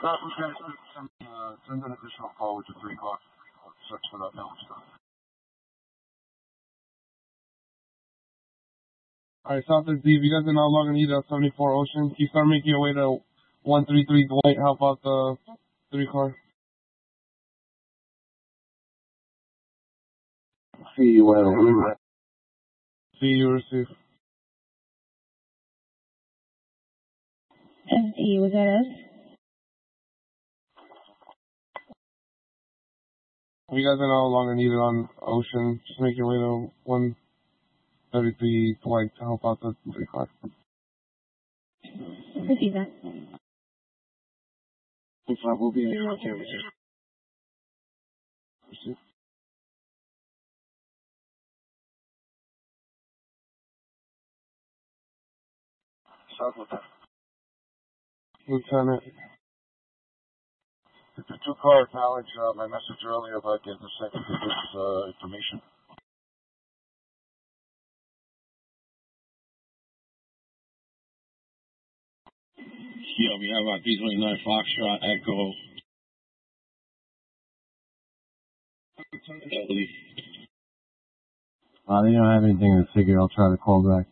Send an additional call with the 3 o'clock. Search for that now. Alright, Southwest D, if you guys are now logging either 74 Ocean, can you start making your way to 133 Dwight? Help out the 3 car. See you well. See you receive. ST, was that us? If you guys are no longer needed on Ocean, just make your way to 133 Dwight to help out the 3 car. Receive that. We'll be in here. Receive. Lieutenant. The 2 car acknowledge my message earlier about getting the second digits information. Yeah, we have B29 Foxtrot Echo. They don't have anything in the figure. I'll try to call back.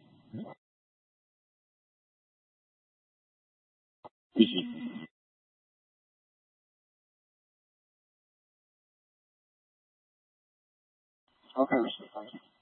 Okay, thank you.